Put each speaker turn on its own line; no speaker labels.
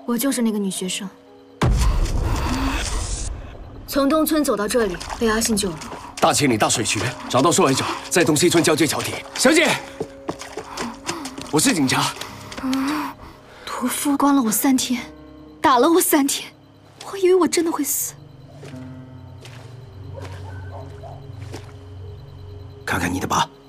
我就是那个女学生，从东村走到这里，被阿信救了。
大千里大水渠找到受害者，在东西村交界桥底。小姐，我是警察。
屠夫关了我3天，打了我3天，我以为我真的会死。
看看你的疤。